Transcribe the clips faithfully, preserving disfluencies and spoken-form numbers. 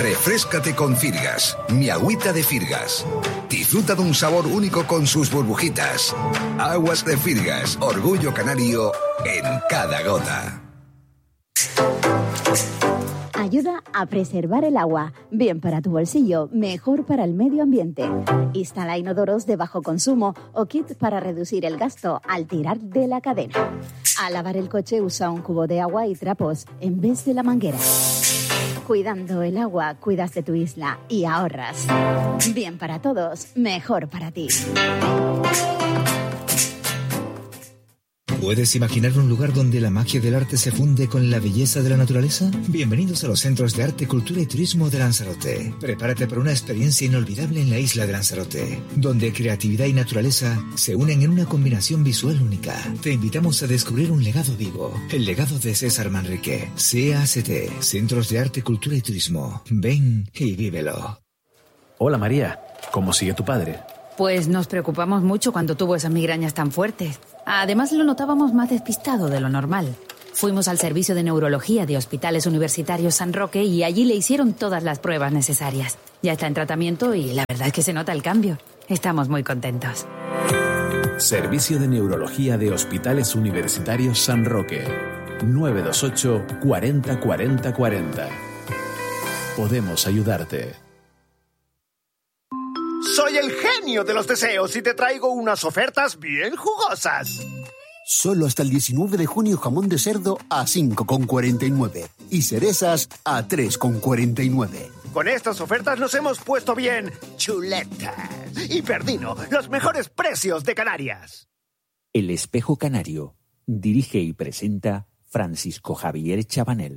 Refréscate con Firgas, mi agüita de Firgas. Disfruta de un sabor único con sus burbujitas. Aguas de Firgas, orgullo canario en cada gota. Ayuda a preservar el agua. Bien para tu bolsillo, mejor para el medio ambiente. Instala inodoros de bajo consumo o kit para reducir el gasto al tirar de la cadena. Al lavar el coche usa un cubo de agua y trapos en vez de la manguera. Cuidando el agua, cuidas de tu isla y ahorras. Bien para todos, mejor para ti. ¿Puedes imaginar un lugar donde la magia del arte se funde con la belleza de la naturaleza? Bienvenidos a los Centros de Arte, Cultura y Turismo de Lanzarote. Prepárate para una experiencia inolvidable en la isla de Lanzarote, donde creatividad y naturaleza se unen en una combinación visual única. Te invitamos a descubrir un legado vivo, el legado de César Manrique. C A C T, Centros de Arte, Cultura y Turismo. Ven y vívelo. Hola María, ¿cómo sigue tu padre? Pues nos preocupamos mucho cuando tuvo esas migrañas tan fuertes. Además, lo notábamos más despistado de lo normal. Fuimos al servicio de neurología de Hospitales Universitarios San Roque y allí le hicieron todas las pruebas necesarias. Ya está en tratamiento y la verdad es que se nota el cambio. Estamos muy contentos. Servicio de Neurología de Hospitales Universitarios San Roque. nueve dos ocho, cuarenta, cuarenta, cuarenta. Podemos ayudarte. Soy el genio de los deseos y te traigo unas ofertas bien jugosas. Solo hasta el diecinueve de junio jamón de cerdo a cinco con cuarenta y nueve y cerezas a tres con cuarenta y nueve. Con estas ofertas nos hemos puesto bien chuletas. Y Perdino, los mejores precios de Canarias. El Espejo Canario. Dirige y presenta Francisco Javier Chabanel.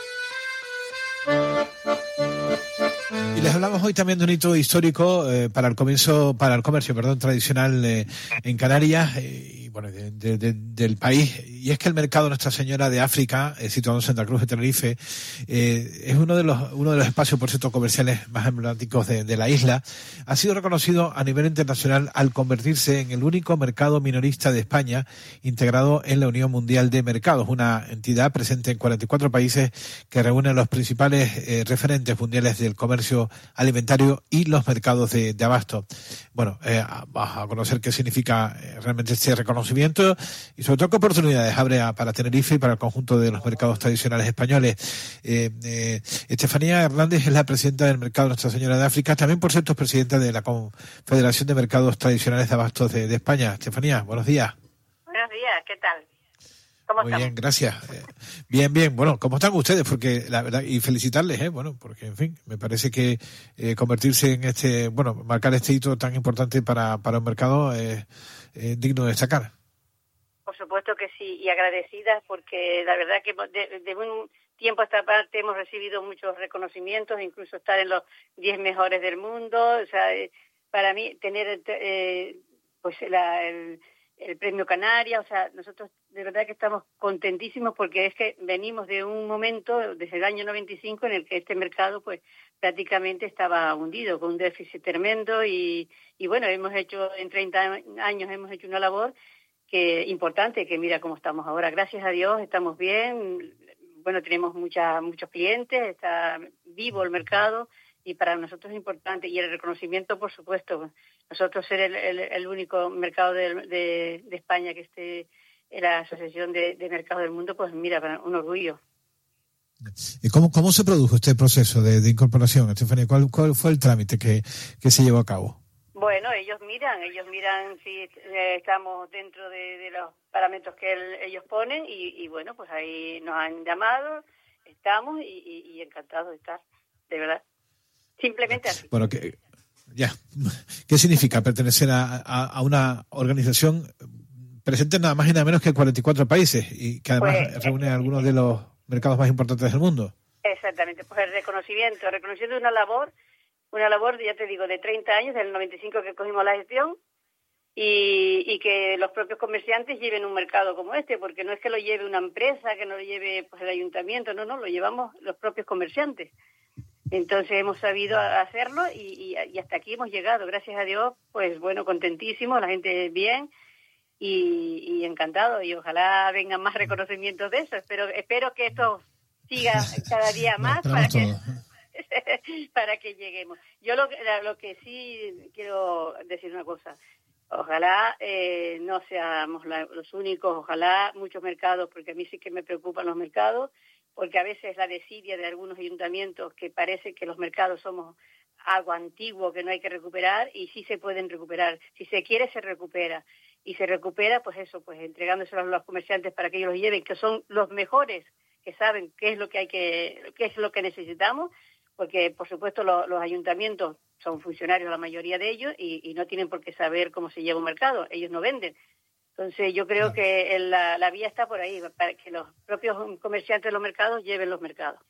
Y les hablamos hoy también de un hito histórico eh, para el comienzo, para el comercio, perdón, tradicional eh, en Canarias eh, y bueno, de, de, de, del país. Y es que el mercado Nuestra Señora de África, eh, situado en Santa Cruz de Tenerife, eh, es uno de los uno de los espacios, por cierto, comerciales más emblemáticos de, de la isla. Ha sido reconocido a nivel internacional al convertirse en el único mercado minorista de España integrado en la Unión Mundial de Mercados, una entidad presente en cuarenta y cuatro países que reúne a los principales eh, referentes mundiales del comercio alimentario y los mercados de, de abasto. Bueno, eh, vas a conocer qué significa eh, realmente este reconocimiento y sobre todo qué oportunidades abre a, para Tenerife y para el conjunto de los mercados tradicionales españoles. Eh, eh, Estefanía Hernández es la presidenta del Mercado Nuestra Señora de África, también por cierto es presidenta de la Confederación de Mercados Tradicionales de Abastos de, de España. Estefanía, buenos días. Buenos días, ¿qué tal? ¿Cómo Muy estamos? bien, gracias. Eh, bien, bien. Bueno, ¿cómo están ustedes? Porque la verdad, y felicitarles, ¿eh? Bueno, porque en fin, me parece que eh, convertirse en este, bueno, marcar este hito tan importante para, para un mercado es eh, digno de destacar. Por supuesto que sí, y agradecidas porque la verdad que de, de un tiempo a esta parte hemos recibido muchos reconocimientos, incluso estar en los diez mejores del mundo. O sea, eh, para mí tener eh, pues la, el, el premio Canaria, o sea, nosotros de verdad que estamos contentísimos porque es que venimos de un momento, desde el año noventa y cinco, en el que este mercado pues prácticamente estaba hundido, con un déficit tremendo y, y bueno, hemos hecho, en treinta años hemos hecho una labor que importante, que mira cómo estamos ahora. Gracias a Dios estamos bien, bueno, tenemos mucha, muchos clientes, está vivo el mercado y para nosotros es importante. Y el reconocimiento, por supuesto, nosotros ser el, el, el único mercado de, de, de España que esté en la Asociación de, de Mercados del Mundo, pues mira, para un orgullo. ¿Y cómo, cómo se produjo este proceso de, de incorporación, Estefanía? ¿Cuál, ¿Cuál fue el trámite que, que se llevó a cabo? Bueno, ellos miran, ellos miran si eh, estamos dentro de, de los parámetros que el, ellos ponen y, y bueno, pues ahí nos han llamado, estamos y, y, y encantados de estar, de verdad. Simplemente así. Bueno, que, ya. ¿Qué significa pertenecer a, a, a una organización presente nada más y nada menos que cuarenta y cuatro países y que además pues, reúne eh, algunos de los mercados más importantes del mundo? Exactamente, pues el reconocimiento, el reconocimiento de una labor, una labor, ya te digo, de treinta años, del noventa y cinco que cogimos la gestión, y, y que los propios comerciantes lleven un mercado como este, porque no es que lo lleve una empresa, que no lo lleve pues el ayuntamiento, no, no, lo llevamos los propios comerciantes. Entonces hemos sabido hacerlo y, y, y hasta aquí hemos llegado, gracias a Dios, pues bueno, contentísimos, la gente bien y, y encantado, y ojalá vengan más reconocimientos de eso. Espero, espero que esto siga cada día más para que, para que lleguemos. Yo lo, lo que sí quiero decir una cosa. Ojalá eh, no seamos la, los únicos, ojalá muchos mercados, porque a mí sí que me preocupan los mercados, porque a veces la desidia de algunos ayuntamientos que parece que los mercados somos algo antiguo que no hay que recuperar, y sí se pueden recuperar. Si se quiere, se recupera. Y se recupera, pues eso, pues entregándoselo a los comerciantes para que ellos los lleven, que son los mejores, que saben qué es lo que hay que, qué es lo que necesitamos, porque por supuesto lo, los ayuntamientos son funcionarios, la mayoría de ellos, y, y no tienen por qué saber cómo se lleva un mercado, ellos no venden. Entonces yo creo que el, la, la vía está por ahí, para que los propios comerciantes de los mercados lleven los mercados.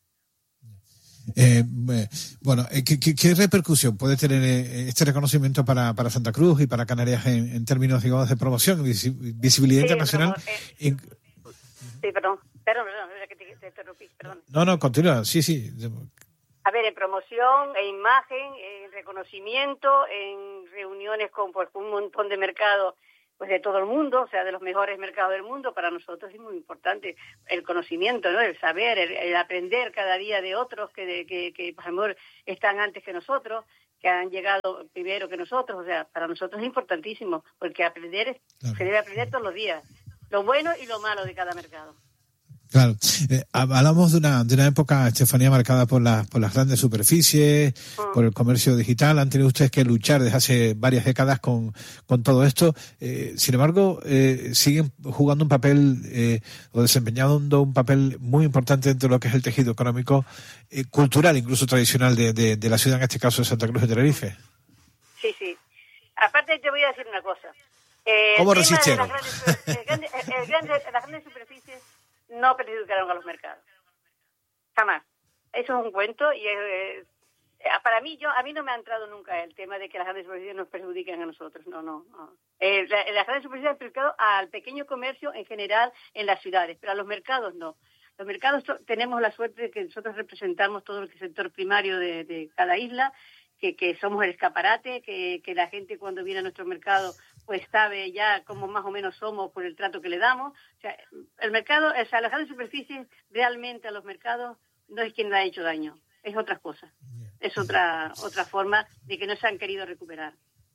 Eh, bueno, ¿qué, qué, ¿qué repercusión puede tener este reconocimiento para, para Santa Cruz y para Canarias en, en términos, digamos, de promoción, visibilidad sí, internacional? Pero, eh, in... Sí, perdón, perdón, perdón, que te, te interrumpí, perdón. No, no, continúa, sí, sí. A ver, en promoción, en imagen, en reconocimiento, en reuniones con pues, un montón de mercados pues de todo el mundo, o sea, de los mejores mercados del mundo. Para nosotros es muy importante el conocimiento, ¿no? El saber, el, el aprender cada día de otros que, de, que, que, por ejemplo, están antes que nosotros, que han llegado primero que nosotros. O sea, para nosotros es importantísimo, porque aprender es, claro. Se debe aprender todos los días, lo bueno y lo malo de cada mercado. Claro, eh, hablamos de una de una época, Estefanía, marcada por las por las grandes superficies, mm. por el comercio digital. Han tenido ustedes que luchar desde hace varias décadas con con todo esto. Eh, sin embargo, eh, siguen jugando un papel eh, o desempeñando un papel muy importante dentro de lo que es el tejido económico, eh, cultural, incluso tradicional de, de, de la ciudad, en este caso de Santa Cruz de Tenerife. Sí, sí. Aparte te voy a decir una cosa. Eh, ¿Cómo resistieron? Las grandes, el grande, el grande, las grandes superficies no perjudicaron a los mercados. Jamás. Eso es un cuento y eh, para mí, yo a mí no me ha entrado nunca el tema de que las grandes superficies nos perjudiquen a nosotros. No, no. no. Eh, la, las grandes superficies han perjudicado al pequeño comercio en general en las ciudades, pero a los mercados no. Los mercados to- tenemos la suerte de que nosotros representamos todo el sector primario de, de cada isla, que, que somos el escaparate, que, que la gente cuando viene a nuestro mercado pues sabe ya cómo más o menos somos por el trato que le damos. O sea, el mercado, o sea, las grandes superficies realmente a los mercados no es quien le ha hecho daño, es otras cosas. Es otra otra forma de que no se han querido recuperar.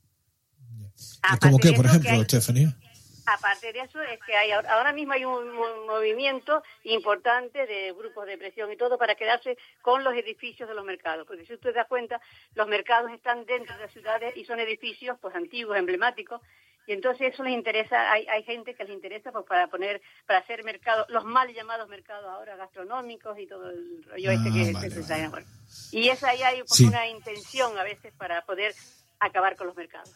¿Cómo qué, por ejemplo, Estefanía? Aparte de eso, es que hay ahora mismo hay un, un movimiento importante de grupos de presión y todo para quedarse con los edificios de los mercados. Porque si usted se da cuenta, los mercados están dentro de las ciudades y son edificios pues antiguos, emblemáticos. Y entonces eso les interesa, hay, hay gente que les interesa pues para poner, para hacer mercados, los mal llamados mercados ahora gastronómicos y todo el rollo ah, este que, vale, que se está vale. Y es ahí hay pues, sí. una intención a veces para poder acabar con los mercados.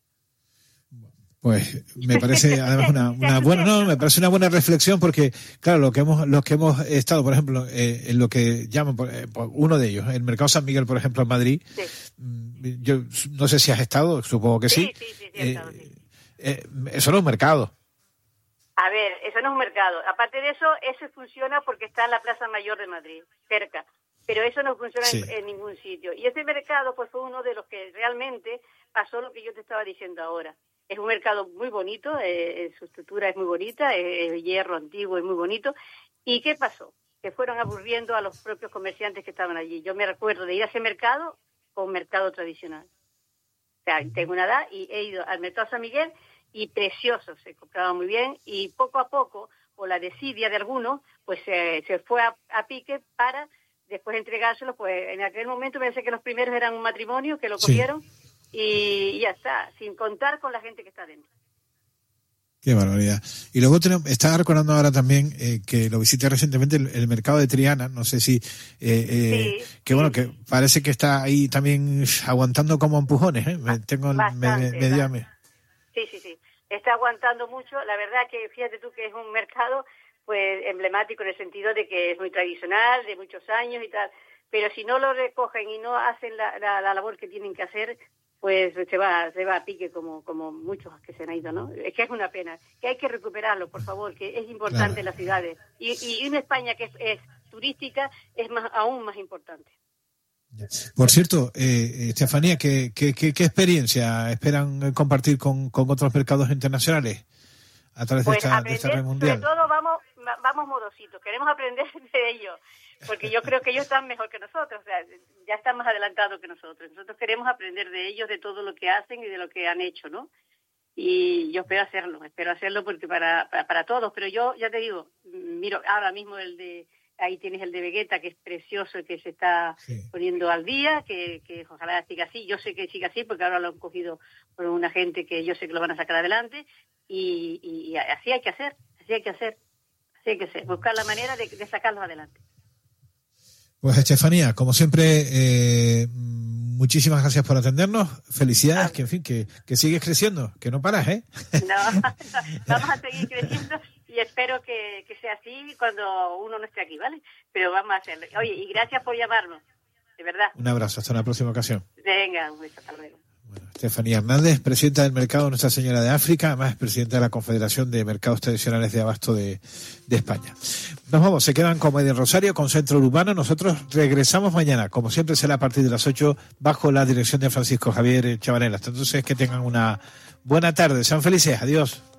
Pues me parece además una, una buena, no, me parece una buena reflexión porque claro, lo que hemos, los que hemos estado, por ejemplo, eh, en lo que llaman, por, eh, por uno de ellos, el Mercado San Miguel, por ejemplo, en Madrid, sí. Yo no sé si has estado, supongo que sí. Sí, sí, sí, sí, he estado, eh, sí. Eh, eso no es un mercado. A ver, eso no es un mercado. Aparte de eso, eso funciona porque está en la Plaza Mayor de Madrid, cerca. Pero eso no funciona sí. en, en ningún sitio. Y ese mercado pues fue uno de los que realmente pasó lo que yo te estaba diciendo ahora. Es un mercado muy bonito, eh, su estructura es muy bonita, es eh, hierro antiguo, es muy bonito. ¿Y qué pasó? Que fueron aburriendo a los propios comerciantes que estaban allí. Yo me recuerdo de ir a ese mercado con mercado tradicional. O sea, tengo una edad y he ido al mercado San Miguel y precioso, se compraba muy bien y poco a poco, por la desidia de algunos, pues eh, se fue a, a pique para después entregárselo. Pues en aquel momento me parece que los primeros eran un matrimonio que lo comieron. Sí. Y ya está, sin contar con la gente que está dentro. Qué barbaridad. Y luego tenemos, estaba recordando ahora también eh, que lo visité recientemente el, el mercado de Triana, no sé si eh, eh, sí, que bueno, sí. que parece que está ahí también aguantando como empujones, ¿eh? Me tengo Bastante, me, medio me... Sí, sí, sí. Está aguantando mucho. La verdad que fíjate tú que es un mercado pues emblemático en el sentido de que es muy tradicional, de muchos años y tal. Pero si no lo recogen y no hacen la, la, la labor que tienen que hacer, pues se va se va a pique como como muchos que se han ido, ¿no? Es que es una pena, que hay que recuperarlo, por favor, que es importante claro. en las ciudades. Y, y en España, que es, es turística, es más aún más importante. Por cierto, eh, Estefanía, ¿qué, qué, qué, ¿qué experiencia esperan compartir con, con otros mercados internacionales a través pues de, esta, de esta red mundial? Sobre todo vamos, vamos modositos, queremos aprender de ellos. porque yo creo que ellos están mejor que nosotros, o sea, ya están más adelantados que nosotros. Nosotros queremos aprender de ellos, de todo lo que hacen y de lo que han hecho, ¿no? Y yo espero hacerlo, espero hacerlo porque para, para, para todos, pero yo ya te digo, miro ahora mismo el de, ahí tienes el de Vegeta, que es precioso, que se está sí. poniendo al día, que, que ojalá siga así, yo sé que siga así porque ahora lo han cogido por una gente que yo sé que lo van a sacar adelante, y, y, y así hay que hacer, así hay que hacer, así hay que hacer, buscar la manera de, de sacarlos adelante. Pues Estefanía, como siempre, eh, muchísimas gracias por atendernos, felicidades, ah. que en fin, que, que sigues creciendo, que no paras, ¿eh? No, no, vamos a seguir creciendo y espero que, que sea así cuando uno no esté aquí, ¿vale? Pero vamos a hacerlo. Oye, y gracias por llamarnos, de verdad. Un abrazo, hasta una próxima ocasión. Venga, un beso, hasta luego. Bueno, Estefanía Hernández, presidenta del Mercado Nuestra Señora de África, además presidenta de la Confederación de Mercados Tradicionales de Abasto de, de España. Nos vamos, se quedan con Media Rosario, con Centro Urbano. Nosotros regresamos mañana, como siempre será a partir de las ocho, bajo la dirección de Francisco Javier Chavarela. Hasta entonces, que tengan una buena tarde. Sean felices. Adiós.